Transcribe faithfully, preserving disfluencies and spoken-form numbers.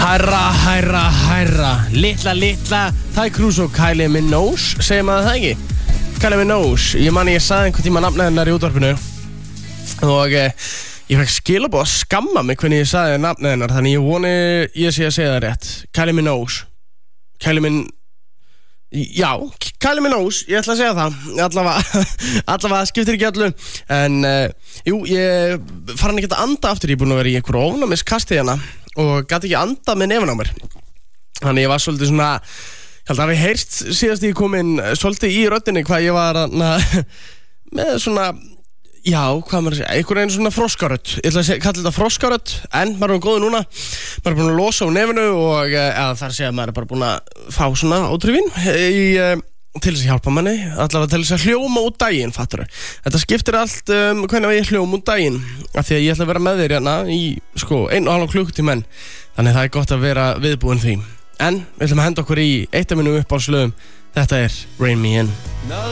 Herra, herra, herra Litla, litla Ty Cruz og Kylie Minogue Segir maður það ekki? Kylie Minogue Ég man ég sagði einhvern tíma nafnið hennar í útvarpinu Og eh, ég fekk skilabóð að skamma mig hvernig ég sagði nafnið hennar Þannig ég voni ég sé að segja það rétt Kylie Minogue Kylie Min... Já, Kylie Minogue, ég ætla að segja það Allavega, allavega skiptir ekki allu En, uh, jú, ég fara hann ekki að anda aftur Ég er búin að vera í einhverju ofnæmiskasti hérna Og gæti ekki anda með nefn á mér Þannig ég var svolítið svona Ég held að hafi heyrst síðast ég kom inn Svolítið í röddinni hvað ég var na, Með svona Já, hvað maður að segja, einhvern veginn svona froskarödd Ég ætla að segja, kalla þetta froskarödd En maður er góður núna Maður er búin að losa á nefnu Og eða, þar segja maður er bara búin að fá svona ótrifin Í til þess að hjálpa manni allavega til þess að hljóma út daginn fattur. Þetta skiptir allt um, hvernig ég hljóma út daginn af því að ég ætla að vera með þér hérna í sko einu og hálfa klukkutíma enn þannig það er gott að vera viðbúin því en við ætlum að henda okkur í eitt af mínum uppáhaldslögum. Þetta er Rain Me In.